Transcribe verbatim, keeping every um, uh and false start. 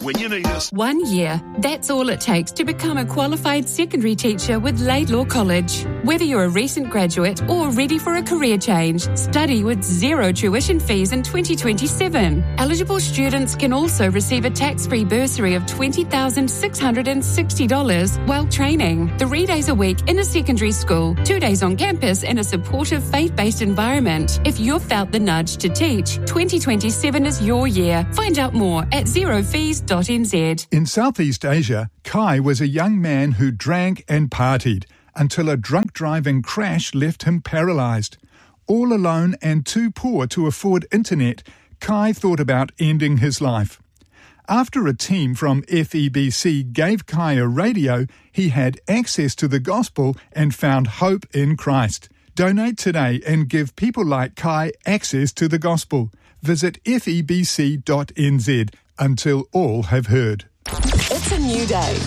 when you need us. One year, that's all it takes to become a qualified secondary teacher with Laidlaw College. Whether you're a recent graduate or ready for a career change, study with zero tuition fees in twenty twenty-seven. Eligible students can also receive a tax-free bursary of twenty thousand six hundred sixty dollars while training. Three days a week in a secondary school, two days on campus in a supportive faith-based environment. If you've felt the nudge to teach, twenty twenty-seven is your year. Find out more at zero fees dot n z. In Southeast Asia, Kai was a young man who drank and partied until a drunk driving crash left him paralysed. All alone and too poor to afford internet, Kai thought about ending his life. After a team from F E B C gave Kai a radio, he had access to the gospel and found hope in Christ. Donate today and give people like Kai access to the gospel. Visit F E B C dot n z until all have heard. It's a new day.